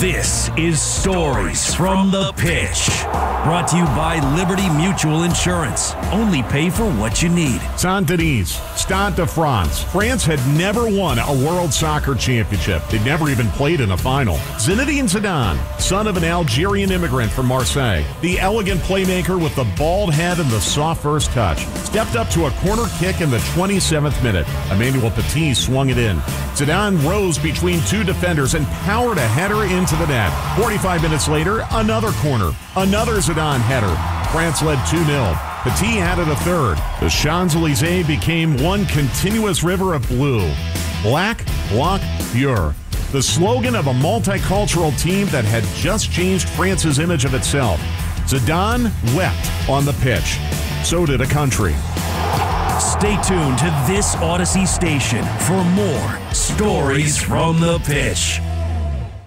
This is Stories from the Pitch. Brought to you by Liberty Mutual Insurance. Only pay for what you need. Saint-Denis, Stade de France. France had never won a World Soccer Championship. They'd never even played in a final. Zinedine Zidane, son of an Algerian immigrant from Marseille, the elegant playmaker with the bald head and the soft first touch, stepped up to a corner kick in the 27th minute. Emmanuel Petit swung it in. Zidane rose between two defenders and powered a header into the net. 45 minutes later, another corner. Another Zidane header. France led 2-0. Petit added a third. The Champs-Élysées became one continuous river of blue. Black, Bloc, Pure. The slogan of a multicultural team that had just changed France's image of itself. Zidane wept on the pitch. So did a country. Stay tuned to this Odyssey station for more Stories from the Pitch.